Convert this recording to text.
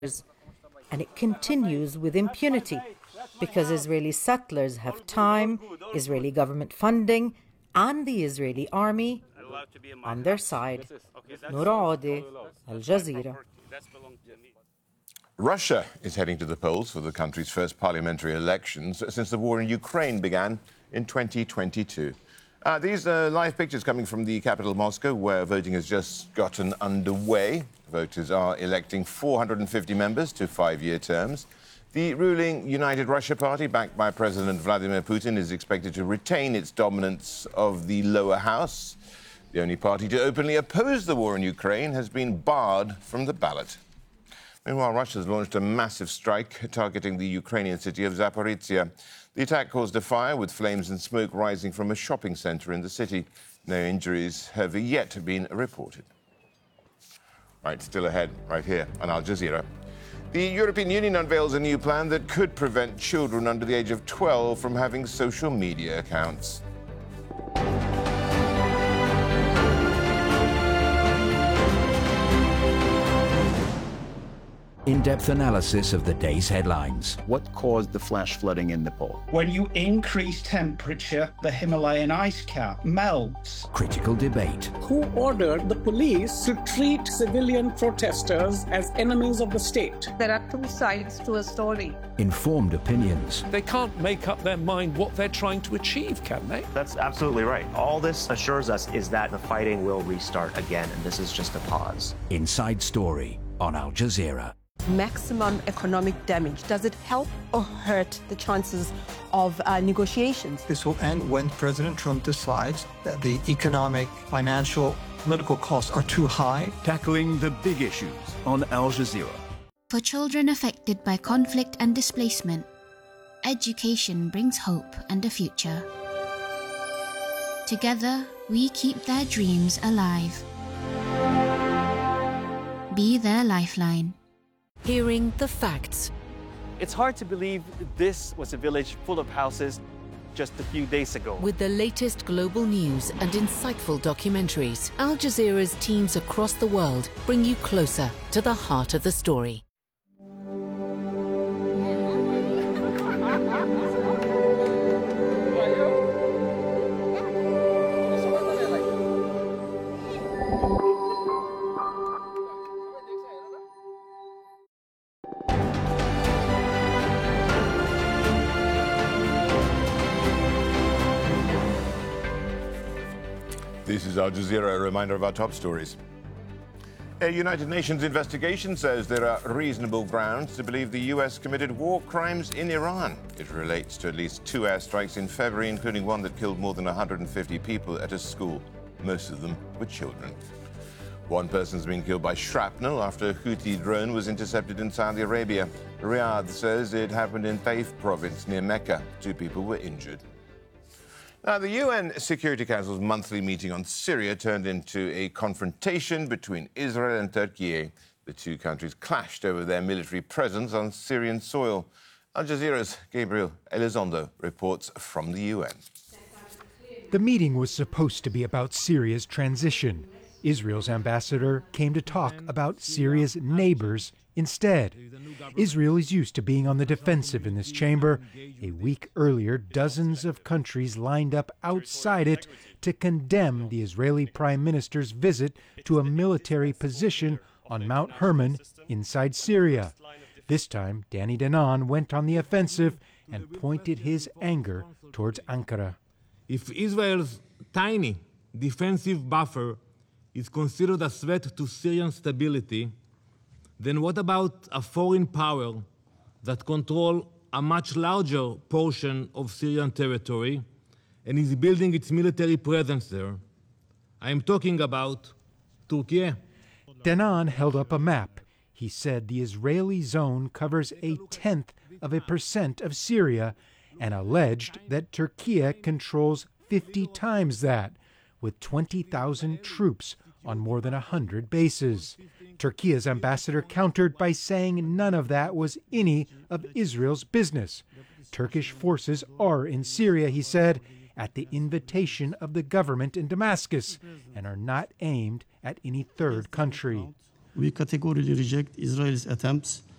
And it continues with impunity because Israeli settlers have time, Israeli government funding, and the Israeli army on their side. Noura Ode, Al Jazeera. Russia is heading to the polls for the country's first parliamentary elections since the war in Ukraine began in 2022. These are live pictures coming from the capital, Moscow, where voting has just gotten underway. Voters are electing 450 members to 5-year terms. The ruling United Russia Party, backed by President Vladimir Putin, is expected to retain its dominance of the lower house. The only party to openly oppose the war in Ukraine has been barred from the ballot. Meanwhile, Russia has launched a massive strike targeting the Ukrainian city of Zaporizhia. The attack caused a fire with flames and smoke rising from a shopping centre in the city. No injuries have yet been reported. Right, still ahead, right here on Al Jazeera. The European Union unveils a new plan that could prevent children under the age of 12 from having social media accounts. In-depth analysis of the day's headlines. What caused the flash flooding in Nepal? When you increase temperature, the Himalayan ice cap melts. Critical debate. Who ordered the police to treat civilian protesters as enemies of the state? There are two sides to a story. Informed opinions. They can't make up their mind what they're trying to achieve, can they? That's absolutely right. All this assures us is that the fighting will restart again, and this is just a pause. Inside Story on Al Jazeera. Maximum economic damage. Does it help or hurt the chances of negotiations? This will end when President Trump decides that the economic, financial, political costs are too high. Tackling the big issues on Al Jazeera. For children affected by conflict and displacement, education brings hope and a future. Together, we keep their dreams alive. Be their lifeline. Hearing the facts. It's hard to believe this was a village full of houses just a few days ago. With the latest global news and insightful documentaries, Al Jazeera's teams across the world bring you closer to the heart of the story. This is Al Jazeera, a reminder of our top stories. A United Nations investigation says there are reasonable grounds to believe the U.S. committed war crimes in Iran. It relates to at least 2 airstrikes in February, including one that killed more than 150 people at a school. Most of them were children. One person's been killed by shrapnel after a Houthi drone was intercepted in Saudi Arabia. Riyadh says it happened in Taif province near Mecca. 2 people were injured. Now, the UN Security Council's monthly meeting on Syria turned into a confrontation between Israel and Turkey. The 2 countries clashed over their military presence on Syrian soil. Al Jazeera's Gabriel Elizondo reports from the UN. The meeting was supposed to be about Syria's transition. Israel's ambassador came to talk about Syria's neighbors instead. Israel is used to being on the defensive in this chamber. A week earlier, dozens of countries lined up outside it to condemn the Israeli prime minister's visit to a military position on Mount Hermon inside Syria. This time, Danny Danon went on the offensive and pointed his anger towards Ankara. If Israel's tiny defensive buffer is considered a threat to Syrian stability, then what about a foreign power that controls a much larger portion of Syrian territory and is building its military presence there? I am talking about Turkey. Danon held up a map. He said the Israeli zone covers 0.1% of Syria and alleged that Turkey controls 50 times that, with 20,000 troops on more than 100 bases. Turkey's ambassador countered by saying none of that was any of Israel's business. Turkish forces are in Syria, he said, at the invitation of the government in Damascus, and are not aimed at any third country. We categorically reject Israel's attempts